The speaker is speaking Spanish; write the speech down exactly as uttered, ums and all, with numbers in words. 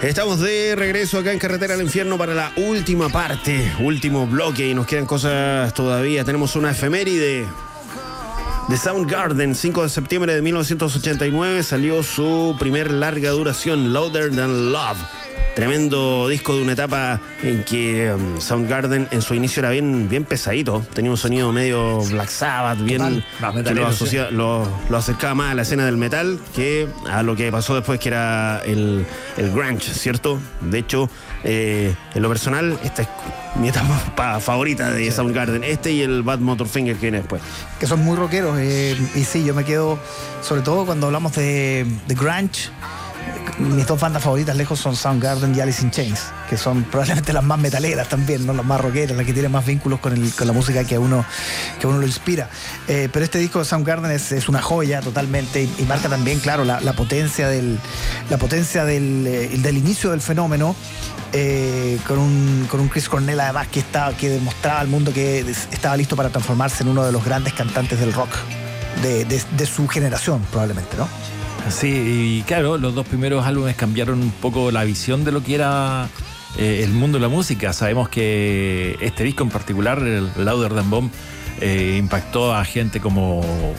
Estamos de regreso acá en Carretera al Infierno para la última parte, último bloque, y nos quedan cosas todavía. Tenemos una efeméride de Soundgarden. Cinco de septiembre de mil novecientos ochenta y nueve salió su primer larga duración, Louder Than Love. Tremendo disco de una etapa en que um, Soundgarden en su inicio era bien, bien pesadito. Tenía un sonido medio Black Sabbath, bien que lo, asocia, lo, lo acercaba más a la escena del metal que a lo que pasó después, que era el, el grunge, ¿cierto? De hecho, eh, en lo personal, esta es mi etapa favorita de sí. Soundgarden. Este y el Bad Motorfinger que viene después. Que son muy rockeros. Eh, y sí, yo me quedo, sobre todo cuando hablamos de, de grunge. Mis dos bandas favoritas lejos son Soundgarden y Alice in Chains, que son probablemente las más metaleras también, no las más rockeras, las que tienen más vínculos con, el, con la música que a uno, que a uno lo inspira. Eh, pero este disco de Soundgarden es, es una joya totalmente, y, y marca también, claro, la, la potencia del, la potencia del, eh, del inicio del fenómeno. Eh, con, un, con un Chris Cornell además que, estaba, que demostraba al mundo que estaba listo para transformarse en uno de los grandes cantantes del rock de, de, de su generación, probablemente, ¿no? Sí, y claro, los dos primeros álbumes cambiaron un poco la visión de lo que era eh, el mundo de la música. Sabemos que este disco en particular, el Louder Than Bomb, eh, impactó a gente como